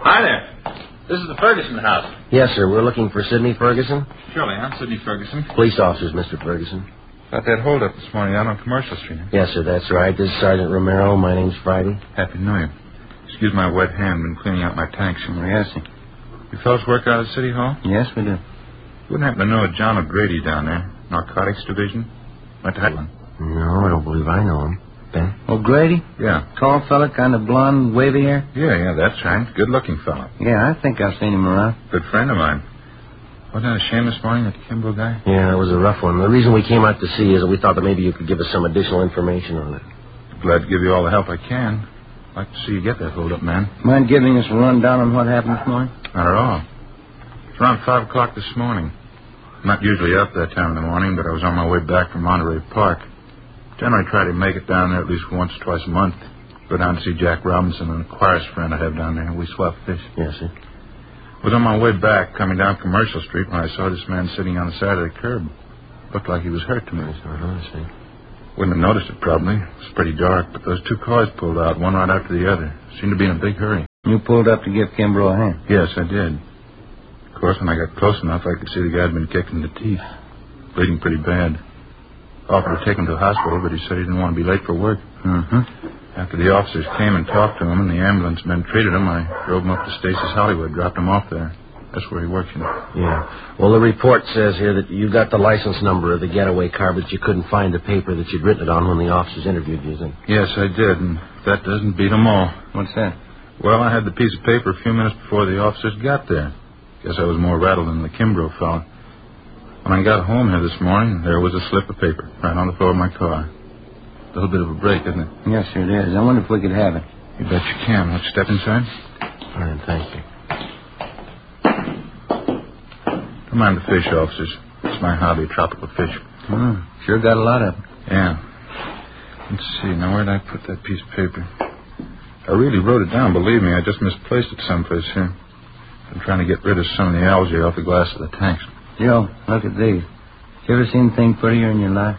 Hi there. This is the Ferguson house. Yes, sir. We're looking for Sidney Ferguson. Surely, I'm Sidney Ferguson. Police officers, Mr. Ferguson. Got that hold up this morning out on Commercial Street. Yes, sir, that's right. This is Sergeant Romero. My name's Friday. Happy New Year. Excuse my wet hand. Been cleaning out my tanks. Yes, sir. You fellas work out of City Hall? Yes, we do. Wouldn't happen to know a John O'Grady down there, Narcotics Division? Went to Headland. No, I don't believe I know him. Ben? O'Grady? Yeah. Tall fella, kind of blonde, wavy hair? Yeah, that's right. Good-looking fellow. Yeah, I think I've seen him around. Good friend of mine. Wasn't that a shame this morning, that Kimbrough guy? Yeah, it was a rough one. The reason we came out to see is that we thought that maybe you could give us some additional information on it. Glad to give you all the help I can. Like to see you get that hold-up, man. Mind giving us a rundown on what happened this morning? Not at all. It's around 5 o'clock this morning. I'm not usually up that time in the morning, but I was on my way back from Monterey Park. Generally try to make it down there at least once or twice a month. Go down to see Jack Robinson and a chorus friend I have down there. We swap fish. Yes, sir. I was on my way back, coming down Commercial Street, when I saw this man sitting on the side of the curb. Looked like he was hurt to me. I see. Wouldn't have noticed it, probably. It was pretty dark, but those two cars pulled out, one right after the other. Seemed to be in a big hurry. You pulled up to give Kimbrough a hand? Yes, I did. Of course, when I got close enough, I could see the guy had been kicked in the teeth. Bleeding pretty bad. Offered to take him to the hospital, but he said he didn't want to be late for work. After the officers came and talked to him and the ambulance men treated him, I drove him up to Stacy's Hollywood, dropped him off there. That's where he works, you know. Yeah. Well, the report says here that you got the license number of the getaway car, but you couldn't find the paper that you'd written it on when the officers interviewed you, then? Yes, I did, and that doesn't beat them all. What's that? Well, I had the piece of paper a few minutes before the officers got there. Guess I was more rattled than the Kimbrough fellow. When I got home here this morning, there was a slip of paper right on the floor of my car. A little bit of a break, isn't it? Yes, sir, it is. I wonder if we could have it. You bet you can. Let's step inside. Fine, thank you. Don't mind the fish, officers. It's my hobby, tropical fish. Sure got a lot of them. Yeah. Let's see. Now, where did I put that piece of paper? I really wrote it down, believe me. I just misplaced it someplace here. I'm trying to get rid of some of the algae off the glass of the tanks. Joe, look at these. You ever seen anything prettier in your life?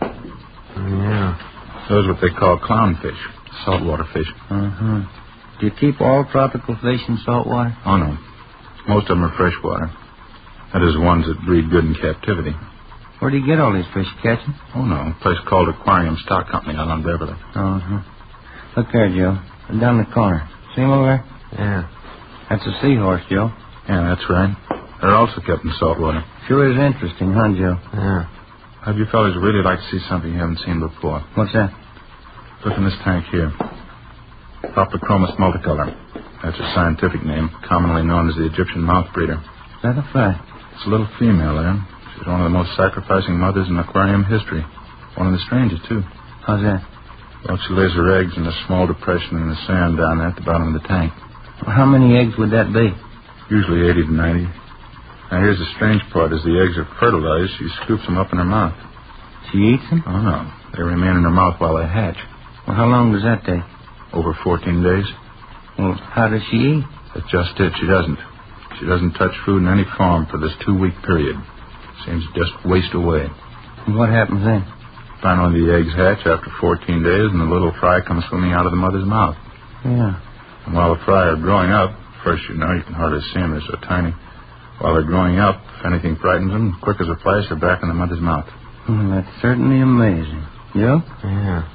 Yeah. Those are what they call clownfish, saltwater fish. Do you keep all tropical fish in salt water? Oh, no. Most of them are freshwater. That is, ones that breed good in captivity. Where do you get all these fish? Catch them? Oh, no. A place called Aquarium Stock Company out on Beverly. Look there, Joe. Down the corner. See him over there? Yeah. That's a seahorse, Joe. Yeah, that's right. They're also kept in salt water. Sure is interesting, huh, Joe? Yeah. How'd you fellas really like to see something you haven't seen before? What's that? Look in this tank here. Optochromis multicolor. That's a scientific name, commonly known as the Egyptian mouth breeder. Is that a fact? It's a little female there. She's one of the most sacrificing mothers in aquarium history. One of the strangest, too. How's that? Well, she lays her eggs in a small depression in the sand down there at the bottom of the tank. Well, how many eggs would that be? Usually 80 to 90. Now, here's the strange part. As the eggs are fertilized, she scoops them up in her mouth. She eats them? Oh, no. They remain in her mouth while they hatch. Well, how long does that take? Over 14 days. Well, how does she eat? That's just it. She doesn't. She doesn't touch food in any form for this 2-week period. Seems to just waste away. And what happens then? Finally, the eggs hatch after 14 days, and the little fry comes swimming out of the mother's mouth. Yeah. And while the fry are growing up, first, you know, you can hardly see them. They're so tiny. While they're growing up, if anything frightens them, quick as a flash, they're back in the mother's mouth. That's certainly amazing. Joe? Yeah.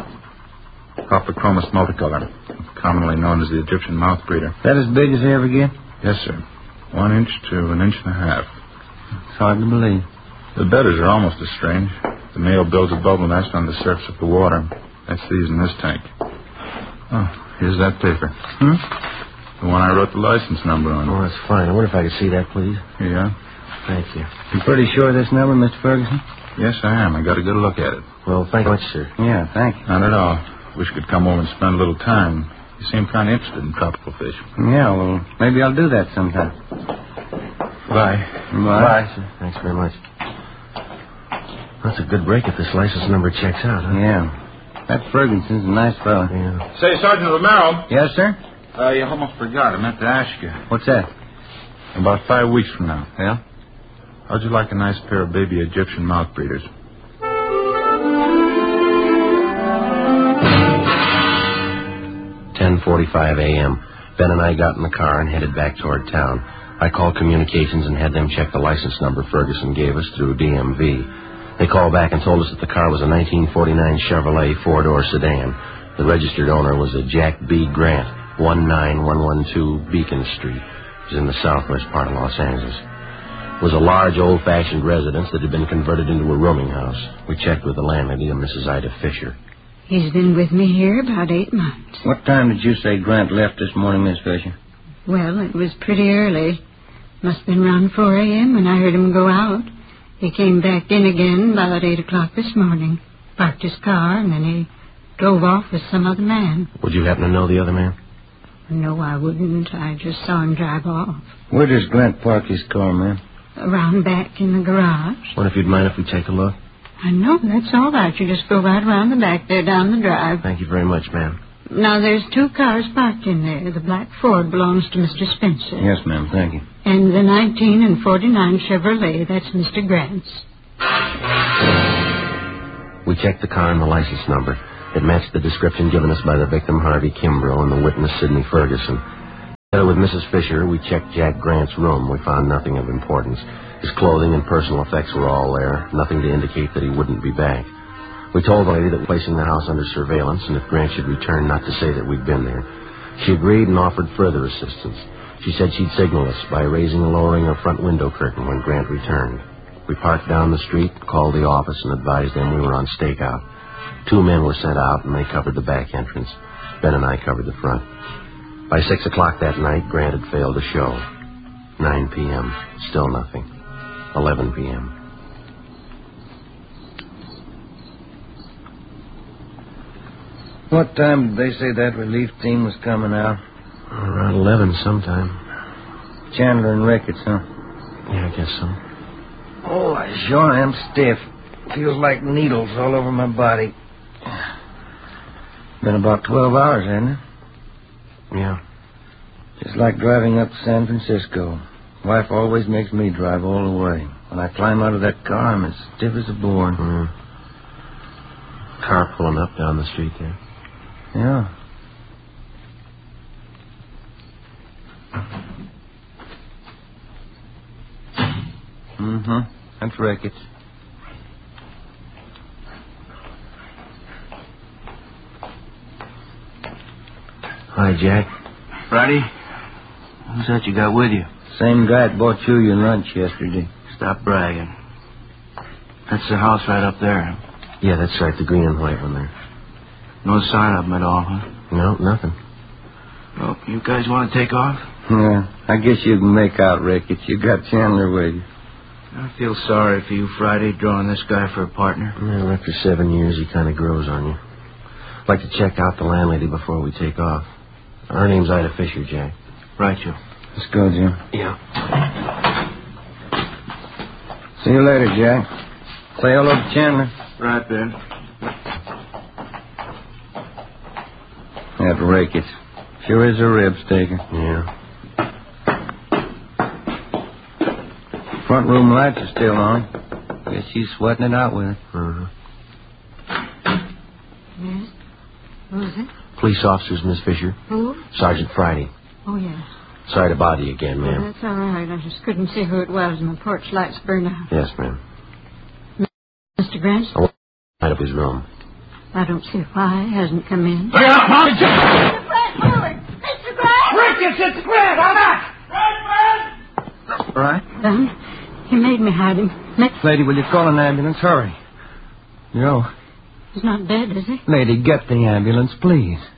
Optochromis multicolor, commonly known as the Egyptian mouth breeder. That as big as they ever get? Yes, sir. 1 inch to 1.5 inches. It's hard to believe. The bedders are almost as strange. The male builds a bubble nest on the surface of the water. That's these in this tank. Oh, here's that paper. The one I wrote the license number on. Oh, that's fine. I wonder if I could see that, please. Yeah? Thank you. You pretty sure of this number, Mr. Ferguson? Yes, I am. I got a good look at it. Well, thank you much, sir. Yeah, thank you. Not at all. Wish you could come over and spend a little time. You seem kind of interested in tropical fish. Yeah, well, maybe I'll do that sometime. Bye. Bye, sir. Thanks very much. That's a good break if this license number checks out, huh? Yeah. That Ferguson's a nice fellow. Yeah. Say, Sergeant Romero. Yes, sir? You almost forgot. I meant to ask you. What's that? About 5 weeks from now. Yeah? How'd you like a nice pair of baby Egyptian mouth breeders? 10:45 a.m. Ben and I got in the car and headed back toward town. I called communications and had them check the license number Ferguson gave us through DMV. They called back and told us that the car was a 1949 Chevrolet four-door sedan. The registered owner was a Jack B. Grant, 19112 Beacon Street. It was in the southwest part of Los Angeles. It was a large, old-fashioned residence that had been converted into a rooming house. We checked with the landlady, a Mrs. Ida Fisher. He's been with me here about 8 months. What time did you say Grant left this morning, Miss Fisher? Well, it was pretty early. Must have been around 4 a.m. when I heard him go out. He came back in again about 8 o'clock this morning, parked his car, and then he drove off with some other man. Would you happen to know the other man? No, I wouldn't. I just saw him drive off. Where does Grant park his car, ma'am? Around back in the garage. What if you'd mind if we take a look? I know, that's all right. You just go right around the back there down the drive. Thank you very much, ma'am. Now, there's 2 cars parked in there. The black Ford belongs to Mr. Spencer. Yes, ma'am, thank you. And the 1949 Chevrolet, that's Mr. Grant's. We checked the car and the license number. It matched the description given us by the victim, Harvey Kimbrough, and the witness, Sidney Ferguson. Together with Mrs. Fisher, we checked Jack Grant's room. We found nothing of importance. His clothing and personal effects were all there, nothing to indicate that he wouldn't be back. We told the lady that we were placing the house under surveillance, and if Grant should return, not to say that we'd been there. She agreed and offered further assistance. She said she'd signal us by raising and lowering her front window curtain when Grant returned. We parked down the street, called the office, and advised them we were on stakeout. 2 men were sent out, and they covered the back entrance. Ben and I covered the front. By 6 o'clock that night, Grant had failed to show. 9 p.m., still nothing. 11 p.m. What time did they say that relief team was coming out? Around 11 sometime. Chandler and Ricketts, huh? Yeah, I guess so. Oh, I sure am stiff. Feels like needles all over my body. Been about 12 hours, hasn't it? Yeah. Just like driving up to San Francisco. Wife always makes me drive all the way. When I climb out of that car, I'm as stiff as a board. Car pulling up down the street there. Yeah. That's Ricketts. Hi, Jack. Friday? Who's that you got with you? Same guy that bought you your lunch yesterday. Stop bragging. That's the house right up there. Yeah, that's right, the green and white one there. No sign of him at all, huh? No, nothing. Well, you guys want to take off? Yeah, I guess you can make out Ricketts. You got Chandler with you. I feel sorry for you, Friday, drawing this guy for a partner. Well, after 7 years, he kind of grows on you. I'd like to check out the landlady before we take off. Her name's Ida Fisher, Jack. Right, you. Let's go, Jim. Yeah. See you later, Jack. Say hello to Chandler. Right, Ben. That Ricketts. Sure is a rib staker. Yeah. Front room lights are still on. Guess she's sweating it out with it. Yes? Who's it? Police officers, Miss Fisher. Who? Sergeant Friday. Oh, yes. Sorry to bother you again, Oh, ma'am. that's all right. I just couldn't see who it was, and the porch lights burned out. Yes, ma'am. Mr. Grant? I want to light up his room. I don't see why he hasn't come in. Mr. Grant, forward! Mr. Grant! Ricketts, it's Grant! I'm back! All right. Son, he made me hide him. Lady, will you call an ambulance? Hurry. Yo. He's not dead, is he? Lady, get the ambulance, please.